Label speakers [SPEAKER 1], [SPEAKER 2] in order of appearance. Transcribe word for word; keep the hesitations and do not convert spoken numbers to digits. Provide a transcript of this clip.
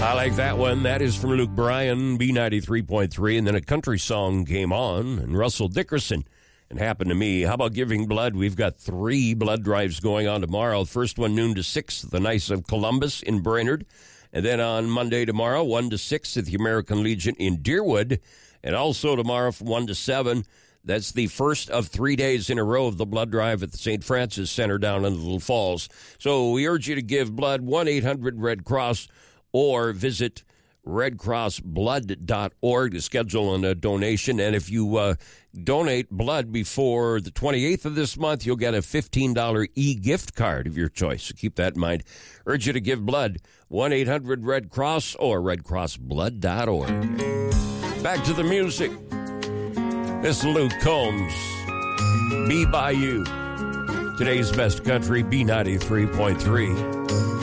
[SPEAKER 1] I like that one. That is from Luke Bryan, B ninety-three point three. And then a country song came on, and Russell Dickerson, and Happened to Me. How about giving blood? We've got three blood drives going on tomorrow. First one, noon to six, at the Knights of Columbus in Brainerd. And then on Monday tomorrow, one to six at the American Legion in Deerwood. And also tomorrow from one to seven, that's the first of three days in a row of the blood drive at the Saint Francis Center down in Little Falls. So we urge you to give blood, one eight hundred red cross, or visit red cross blood dot org to schedule a donation. And if you uh, donate blood before the twenty-eighth of this month, you'll get a fifteen dollars e-gift card of your choice. So keep that in mind. Urge you to give blood, one eight hundred red cross or red cross blood dot org. Back to the music. This is Luke Combs, Be By You. Today's best country, B ninety-three point three.